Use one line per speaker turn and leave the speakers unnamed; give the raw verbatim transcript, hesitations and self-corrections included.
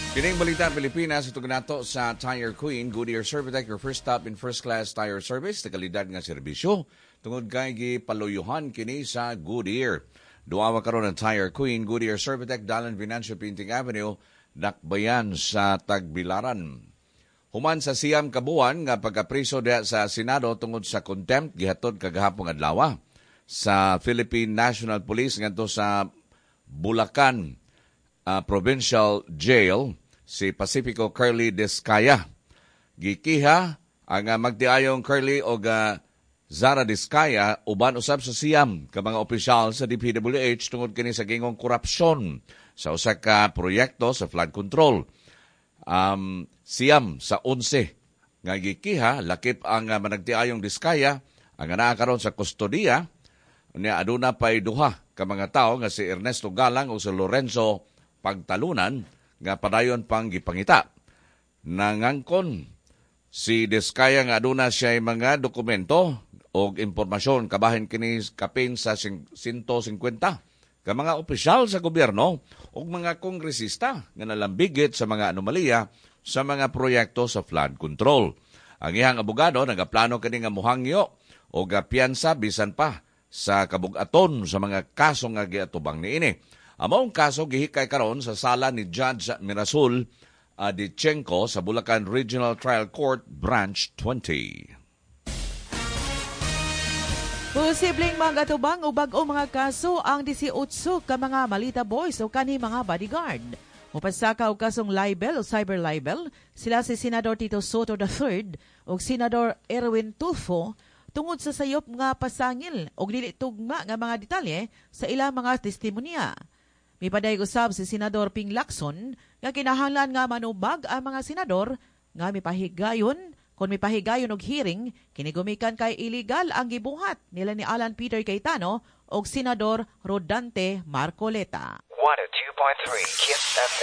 Kining balita Pilipinas, ito nato sa Tire Queen, Goodyear Servitec, your first stop in first-class tire service, tagalidad nga serbisyo. Tungod kay gipaluyuhan kini sa Goodyear. Duawa karon ng Tire Queen, Goodyear Servitec, Dalan Venancio Pinting Avenue, Dakbayan sa Tagbilaran. Human sa siyam kabuan nga pagkapriso diha sa Senado tungod sa contempt gihatod kagahapon adlaw sa Philippine National Police ngadto sa Bulacan uh, Provincial Jail si Pacifico Curly Descaya. Gikiha ang uh, magtiayong Curly o uh, Zara Descaya uban usab sa siyam ka mga opisyal sa D P W H tungod kini sa gingong korupsyon sa usa ka proyekto sa flood control. Um, siyam sa onse nga gikiha lakip ang uh, managtiayong Descaya ang anaa karon sa kustodiya niya aduna pay duha ka mga tawo nga si Ernesto Galang o si Lorenzo Pagtalunan nga padayon pang gipangita. Nangangkon si Descaya nga aduna siya mga dokumento o impormasyon kabahin kini kapin sa one hundred fifty ka mga opisyal sa gobyerno o mga kongresista nga nalambigit sa mga anomalya sa mga proyekto sa flood control. Ang iyang abogado nagaplano kini nga muhangyo o gapiyansa bisan pa sa kabugaton sa mga kaso nga giatubang niini. Among kaso gihikay karon sa sala ni Judge Mirasul Adichenko sa Bulacan Regional Trial Court Branch twenty.
Posibleng magatubang o bag-o mga kaso ang eighteen ka mga malita boys o kani mga bodyguard. Mupasaka og kasong libel o cyber libel sila si Senador Tito Soto the third o Senador Erwin Tulfo tungod sa sayop nga pasangil o dili tugma nga mga detalye sa ilang mga testimonya. Mipaday usab si Senador Ping Lacson nga kinahanglan nga manubag ang mga senador nga mipahigayon kung mipahigayon og hearing kini gumikan kay illegal ang gibuhat nila ni Alan Peter Cayetano og Senador Rodante Marcoleta.
one oh two point three Kiss F M.